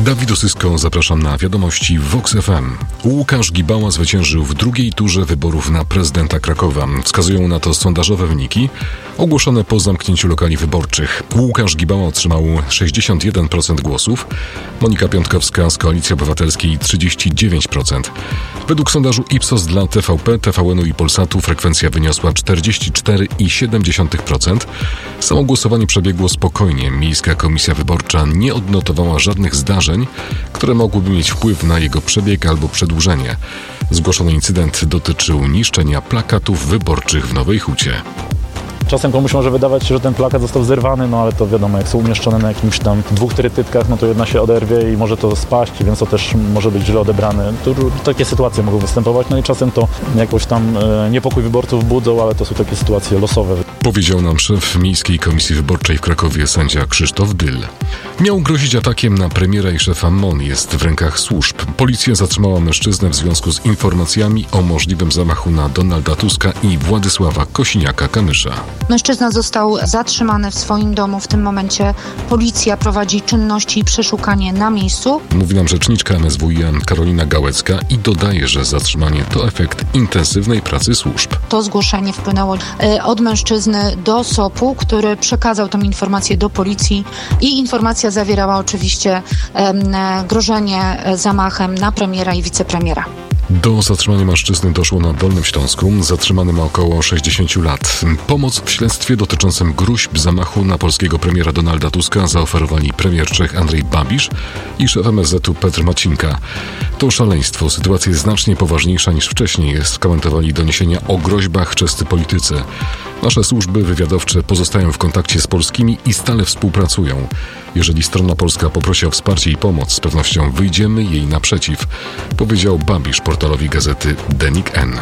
Dawid Osysko, zapraszam na wiadomości Vox FM. Łukasz Gibała zwyciężył w drugiej turze wyborów na prezydenta Krakowa. Wskazują na to sondażowe wyniki ogłoszone po zamknięciu lokali wyborczych. Łukasz Gibała otrzymał 61% głosów, Monika Piątkowska z Koalicji Obywatelskiej 39%. Według sondażu Ipsos dla TVP, TVN-u i Polsatu frekwencja wyniosła 44,7%. Samo głosowanie przebiegło spokojnie. Miejska Komisja Wyborcza nie odnotowała żadnych zdarzeń, które mogłyby mieć wpływ na jego przebieg albo przedłużenie. Zgłoszony incydent dotyczył niszczenia plakatów wyborczych w Nowej Hucie. Czasem komuś może wydawać się, że ten plakat został zerwany, ale to wiadomo, jak są umieszczone na jakimś tam 2 trytytkach, to jedna się oderwie i może to spaść, więc to też może być źle odebrane. Takie sytuacje mogą występować, i czasem to jakoś tam niepokój wyborców budzą, ale to są takie sytuacje losowe. Powiedział nam szef Miejskiej Komisji Wyborczej w Krakowie, sędzia Krzysztof Dyl. Miał grozić atakiem na premiera i szefa MON, jest w rękach służb. Policja zatrzymała mężczyznę w związku z informacjami o możliwym zamachu na Donalda Tuska i Władysława Kosiniaka-Kamysza. Mężczyzna został zatrzymany w swoim domu. W tym momencie policja prowadzi czynności i przeszukanie na miejscu. Mówi nam rzeczniczka MSWiA Karolina Gałecka i dodaje, że zatrzymanie to efekt intensywnej pracy służb. To zgłoszenie wpłynęło od mężczyzny do SOP-u, który przekazał tę informację do policji i informacja zawierała oczywiście grożenie zamachem na premiera i wicepremiera. Do zatrzymania mężczyzny doszło na Dolnym Śląsku. Zatrzymany ma około 60 lat. Pomoc w śledztwie dotyczącym gróźb zamachu na polskiego premiera Donalda Tuska zaoferowali premier Czech Andrej Babiš i szef MSZ-u Petr Macinka. To szaleństwo. Sytuacja jest znacznie poważniejsza niż wcześniej, skomentowali doniesienia o groźbach czescy politycy. Nasze służby wywiadowcze pozostają w kontakcie z polskimi i stale współpracują. Jeżeli strona polska poprosi o wsparcie i pomoc, z pewnością wyjdziemy jej naprzeciw, powiedział Babiš portalowi gazety Denik N.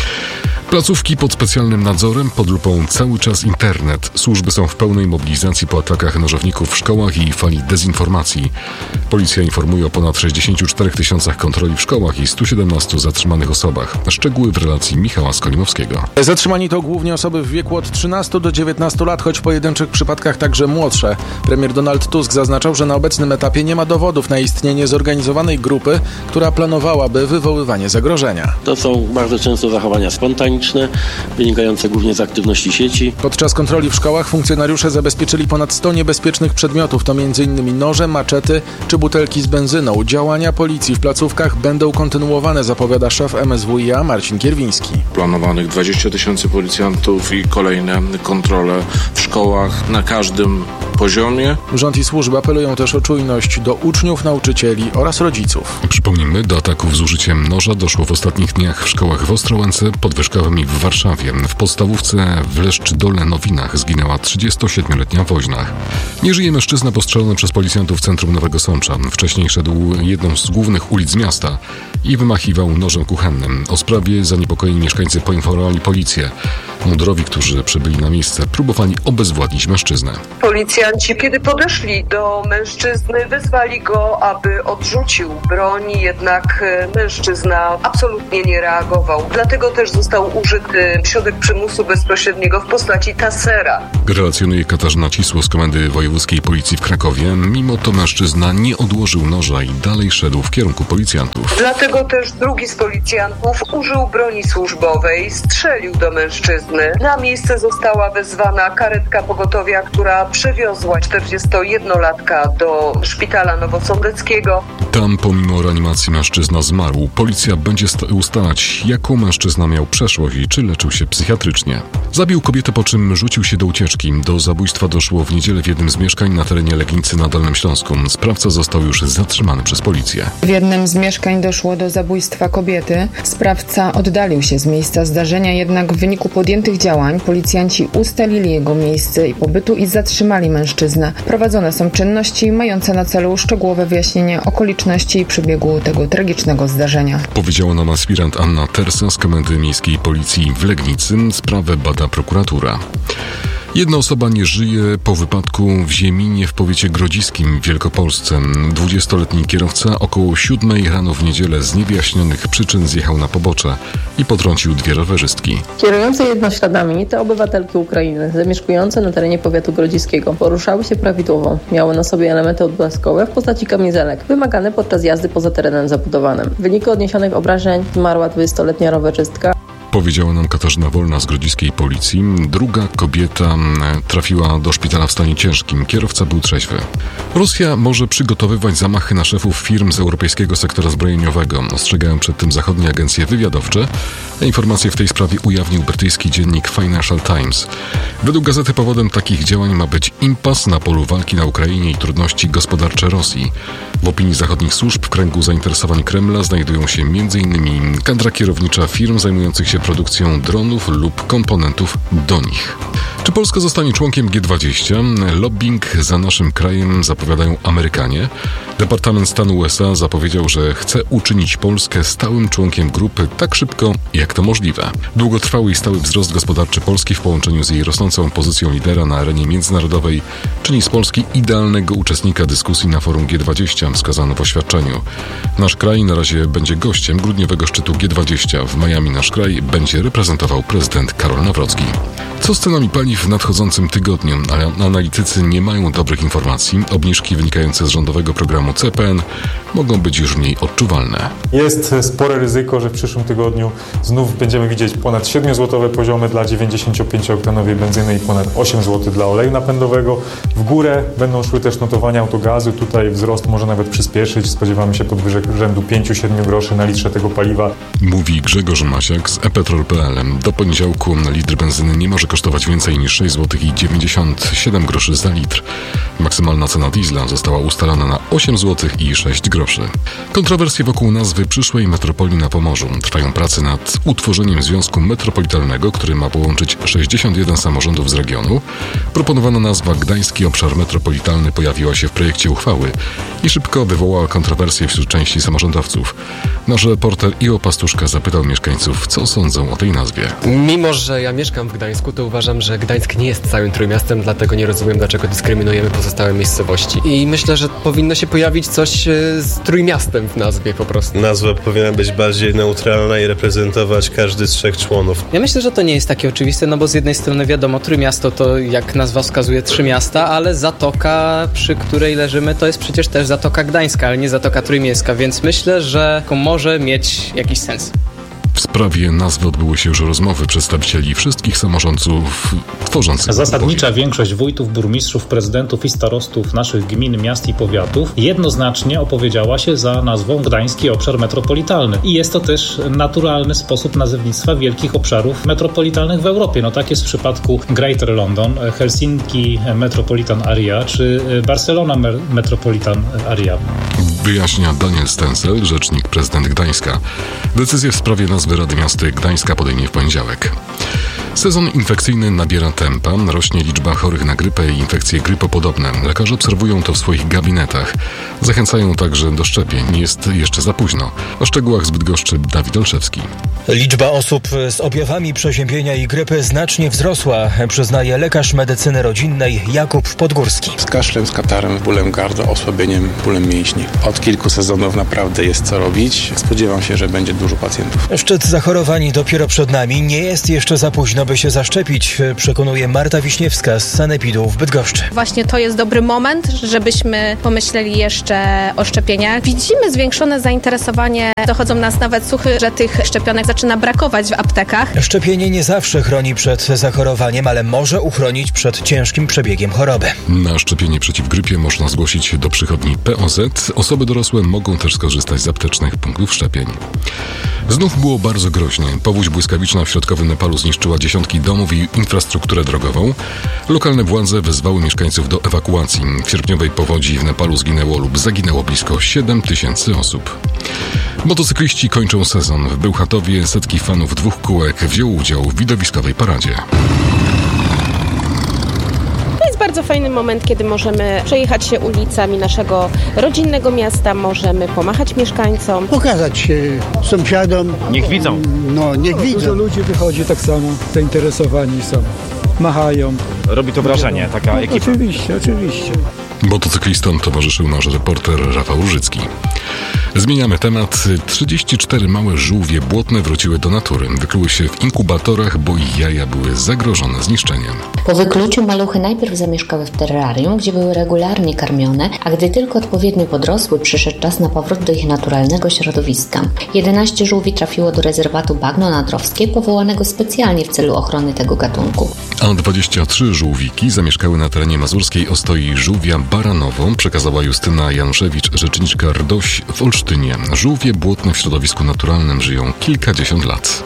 Placówki pod specjalnym nadzorem, pod lupą cały czas internet. Służby są w pełnej mobilizacji po atakach nożowników w szkołach i fali dezinformacji. Policja informuje o ponad 64 tysiącach kontroli w szkołach i 117 zatrzymanych osobach. Szczegóły w relacji Michała Skolimowskiego. Zatrzymani to głównie osoby w wieku od 13 do 19 lat, choć w pojedynczych przypadkach także młodsze. Premier Donald Tusk zaznaczał, że na obecnym etapie nie ma dowodów na istnienie zorganizowanej grupy, która planowałaby wywoływanie zagrożenia. To są bardzo często zachowania spontaniczne, wynikające głównie z aktywności sieci. Podczas kontroli w szkołach funkcjonariusze zabezpieczyli ponad 100 niebezpiecznych przedmiotów, to m.in. noże, maczety czy butelki z benzyną. Działania policji w placówkach będą kontynuowane, zapowiada szef MSWiA Marcin Kierwiński. Planowanych 20 tysięcy policjantów i kolejne kontrole w szkołach na każdym poziomie. Rząd i służby apelują też o czujność do uczniów, nauczycieli oraz rodziców. Przypomnijmy, do ataków z użyciem noża doszło w ostatnich dniach w szkołach w Ostrołęce, Podwyżkowym i w Warszawie. W podstawówce w Leszczy-Dolne-Nowinach zginęła 37-letnia woźna. Nie żyje mężczyzna postrzelony przez policjantów w centrum Nowego Sącza. Wcześniej szedł jedną z głównych ulic miasta i wymachiwał nożem kuchennym. O sprawie zaniepokojeni mieszkańcy poinformowali policję. Mundurowi, którzy przybyli na miejsce, próbowali obezwładnić mężczyznę. Policjanci, kiedy podeszli do mężczyzny, wezwali go, aby odrzucił broń, jednak mężczyzna absolutnie nie reagował. Dlatego też został użyty środek przymusu bezpośredniego w postaci tasera. Relacjonuje Katarzyna Cisło z Komendy Wojewódzkiej Policji w Krakowie. Mimo to mężczyzna nie odłożył noża i dalej szedł w kierunku policjantów. Dlatego też drugi z policjantów użył broni służbowej, strzelił do mężczyzny. Na miejsce została wezwana karetka pogotowia, która przewiozła 41-latka do szpitala nowosądeckiego. Tam pomimo reanimacji mężczyzna zmarł. Policja będzie ustalać, jaką mężczyzna miał przeszłość i czy leczył się psychiatrycznie. Zabił kobietę, po czym rzucił się do ucieczki. Do zabójstwa doszło w niedzielę w jednym z mieszkań na terenie Legnicy na Dolnym Śląsku. Sprawca został już zatrzymany przez policję. W jednym z mieszkań doszło do zabójstwa kobiety. Sprawca oddalił się z miejsca zdarzenia, jednak w wyniku podjętych działań policjanci ustalili jego miejsce i pobytu i zatrzymali mężczyznę. Prowadzone są czynności mające na celu szczegółowe wyjaśnienie okoliczności i przebiegu tego tragicznego zdarzenia. Powiedziała nam aspirant Anna Tersa z Komendy Miejskiej Policji w Legnicy. Sprawę bada prokuratura. Jedna osoba nie żyje po wypadku w Zieminie w powiecie grodziskim w Wielkopolsce. 20-letni kierowca około 7 rano w niedzielę z niewyjaśnionych przyczyn zjechał na pobocze i potrącił 2 rowerzystki. Kierujące jednośladami te obywatelki Ukrainy zamieszkujące na terenie powiatu grodziskiego poruszały się prawidłowo. Miały na sobie elementy odblaskowe w postaci kamizelek, wymagane podczas jazdy poza terenem zabudowanym. W wyniku odniesionych obrażeń zmarła 20-letnia rowerzystka. Powiedziała nam Katarzyna Wolna z grodziskiej policji. Druga kobieta trafiła do szpitala w stanie ciężkim. Kierowca był trzeźwy. Rosja może przygotowywać zamachy na szefów firm z europejskiego sektora zbrojeniowego. Ostrzegają przed tym zachodnie agencje wywiadowcze. Informacje w tej sprawie ujawnił brytyjski dziennik Financial Times. Według gazety powodem takich działań ma być impas na polu walki na Ukrainie i trudności gospodarcze Rosji. W opinii zachodnich służb w kręgu zainteresowań Kremla znajdują się m.in. kadra kierownicza firm zajmujących się produkcją dronów lub komponentów do nich. Czy Polska zostanie członkiem G20? Lobbying za naszym krajem zapowiadają Amerykanie. Departament Stanu USA zapowiedział, że chce uczynić Polskę stałym członkiem grupy tak szybko, jak to możliwe. Długotrwały i stały wzrost gospodarczy Polski w połączeniu z jej rosnącą pozycją lidera na arenie międzynarodowej czyni z Polski idealnego uczestnika dyskusji na forum G20, wskazano w oświadczeniu. Nasz kraj na razie będzie gościem grudniowego szczytu G20. W Miami nasz kraj będzie reprezentował prezydent Karol Nawrocki. Co z cenami paliw w nadchodzącym tygodniu? Ale analitycy nie mają dobrych informacji. Obniżki wynikające z rządowego programu CPN mogą być już mniej odczuwalne. Jest spore ryzyko, że w przyszłym tygodniu znów będziemy widzieć ponad 7-złotowe poziomy dla 95-oktanowej benzyny i ponad 8 zł dla oleju napędowego. W górę będą szły też notowania autogazu. Tutaj wzrost może nawet przyspieszyć. Spodziewamy się podwyżek rzędu 5-7 groszy na litrze tego paliwa. Mówi Grzegorz Masiak z ePetrol.pl. Do poniedziałku litr benzyny nie może kosztować więcej niż 6 zł i 97 groszy za litr. Maksymalna cena diesla została ustalona na 8 zł i 6 groszy. Kontrowersje wokół nazwy przyszłej metropolii na Pomorzu. Trwają prace nad utworzeniem związku metropolitalnego, który ma połączyć 61 samorządów z regionu. Proponowana nazwa Gdański Obszar Metropolitalny pojawiła się w projekcie uchwały i szybko wywołała kontrowersje wśród części samorządowców. Nasz reporter Iwo Pastuszka zapytał mieszkańców, co sądzą o tej nazwie. Mimo że ja mieszkam w Gdańsku, to uważam, że Gdańsk nie jest całym Trójmiastem, dlatego nie rozumiem, dlaczego dyskryminujemy pozostałe miejscowości. I myślę, że powinno się pojawić coś z Trójmiastem w nazwie po prostu. Nazwa powinna być bardziej neutralna i reprezentować każdy z 3 członów. Ja myślę, że to nie jest takie oczywiste, no bo z jednej strony wiadomo, Trójmiasto to jak nazwa wskazuje 3 miasta, ale Zatoka, przy której leżymy, to jest przecież też Zatoka Gdańska, ale nie Zatoka Trójmiejska, więc myślę, że to może mieć jakiś sens. W sprawie nazwy odbyły się już rozmowy przedstawicieli wszystkich samorządów tworzących. Zasadnicza większość wójtów, burmistrzów, prezydentów i starostów naszych gmin, miast i powiatów jednoznacznie opowiedziała się za nazwą Gdański Obszar Metropolitalny. I jest to też naturalny sposób nazewnictwa wielkich obszarów metropolitalnych w Europie. No tak jest w przypadku Greater London, Helsinki Metropolitan Area czy Barcelona Metropolitan Area. Wyjaśnia Daniel Stensel, rzecznik prezydent Gdańska. Decyzję w sprawie nazwy Rady Miasta Gdańska podejmie w poniedziałek. Sezon infekcyjny nabiera tempa, rośnie liczba chorych na grypę i infekcje grypopodobne. Lekarze obserwują to w swoich gabinetach. Zachęcają także do szczepień. Nie jest jeszcze za późno. O szczegółach z Bydgoszczy Dawid Olszewski. Liczba osób z objawami przeziębienia i grypy znacznie wzrosła, przyznaje lekarz medycyny rodzinnej Jakub Podgórski. Z kaszlem, z katarem, bólem gardła, osłabieniem, bólem mięśni. Od kilku sezonów naprawdę jest co robić. Spodziewam się, że będzie dużo pacjentów. Szczyt zachorowań dopiero przed nami. Nie jest jeszcze za późno, by się zaszczepić, przekonuje Marta Wiśniewska z Sanepidu w Bydgoszczy. Właśnie to jest dobry moment, żebyśmy pomyśleli jeszcze o szczepieniach. Widzimy zwiększone zainteresowanie. Dochodzą nas nawet słuchy, że tych szczepionek zaczyna brakować w aptekach. Szczepienie nie zawsze chroni przed zachorowaniem, ale może uchronić przed ciężkim przebiegiem choroby. Na szczepienie przeciw grypie można zgłosić się do przychodni POZ. Osoby dorosłe mogą też skorzystać z aptecznych punktów szczepień. Znów było bardzo groźnie. Powódź błyskawiczna w środkowym Nepalu zniszczyła dziesiątki domów i infrastrukturę drogową. Lokalne władze wezwały mieszkańców do ewakuacji. W sierpniowej powodzi w Nepalu zginęło lub zaginęło blisko 7 000 osób. Motocykliści kończą sezon. W Bełchatowie setki fanów 2 kółek wzięło udział w widowiskowej paradzie. To jest bardzo fajny moment, kiedy możemy przejechać się ulicami naszego rodzinnego miasta, możemy pomachać mieszkańcom. Pokazać się sąsiadom. Niech widzą. No, niech widzą. Dużo ludzi wychodzi tak samo, zainteresowani są. machają. Robi to wrażenie, taka ekipa. Oczywiście. Motocyklistom towarzyszył nasz reporter Rafał Różycki. Zmieniamy temat. 34 małe żółwie błotne wróciły do natury. Wykluły się w inkubatorach, bo ich jaja były zagrożone zniszczeniem. Po wykluciu maluchy najpierw zamieszkały w terrarium, gdzie były regularnie karmione, a gdy tylko odpowiednio podrosły, przyszedł czas na powrót do ich naturalnego środowiska. 11 żółwi trafiło do rezerwatu Bagno Nadrowskie, powołanego specjalnie w celu ochrony tego gatunku. A 23 żółwiki zamieszkały na terenie mazurskiej ostoi żółwia Baranowo, przekazała Justyna Januszewicz, rzeczniczka RDOŚ w Olsztynie. Żółwie błotne w środowisku naturalnym żyją kilkadziesiąt lat.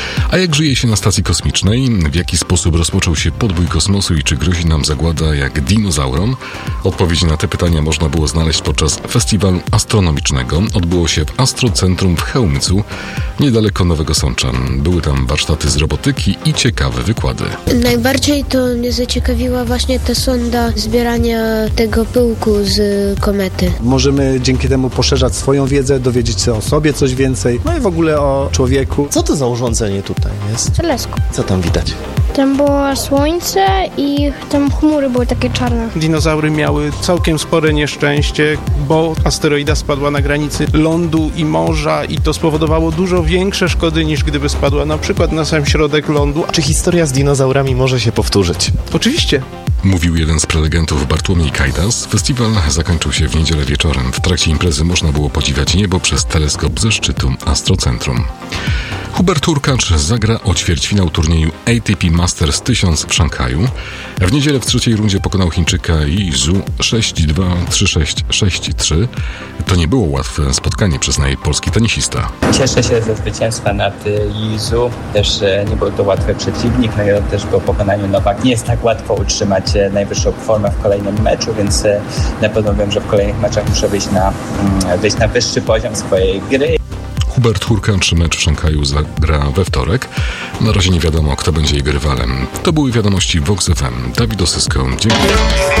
A jak żyje się na stacji kosmicznej? W jaki sposób rozpoczął się podbój kosmosu i czy grozi nam zagłada jak dinozaurom? Odpowiedzi na te pytania można było znaleźć podczas festiwalu astronomicznego. Odbyło się w Astrocentrum w Chełmcu, niedaleko Nowego Sącza. Były tam warsztaty z robotyki i ciekawe wykłady. Najbardziej to mnie zaciekawiła właśnie ta sonda zbierania tego pyłku z komety. Możemy dzięki temu poszerzać swoją wiedzę, dowiedzieć się o sobie coś więcej, no i w ogóle o człowieku. Co to za urządzenie tutaj jest? Teleskop. Co tam widać? Tam było słońce i tam chmury były takie czarne. Dinozaury miały całkiem spore nieszczęście, bo asteroida spadła na granicy lądu i morza i to spowodowało dużo większe szkody niż gdyby spadła na przykład na sam środek lądu. Czy historia z dinozaurami może się powtórzyć? Oczywiście. Mówił jeden z prelegentów Bartłomiej Kajdas. Festiwal zakończył się w niedzielę wieczorem. W trakcie imprezy można było podziwiać niebo przez teleskop ze szczytu Astrocentrum. Hubert Hurkacz zagra o ćwierćfinał turnieju ATP Masters 1000 w Szanghaju. W niedzielę w trzeciej rundzie pokonał Chińczyka Yi Zhu 6-2, 3-6, 6-3. To nie było łatwe spotkanie, przyznaje polski tenisista. Cieszę się ze zwycięstwa nad Yi Zhu. Też nie był to łatwy przeciwnik, no i też po pokonaniu Nowak nie jest tak łatwo utrzymać najwyższą formę w kolejnym meczu, więc na pewno wiem, że w kolejnych meczach muszę wyjść na wyższy poziom swojej gry. Hubert Hurkacz mecz w Szanghaju zagra we wtorek. Na razie nie wiadomo, kto będzie jego rywalem. To były wiadomości Vox FM. Dawid Osysko, dziękuję.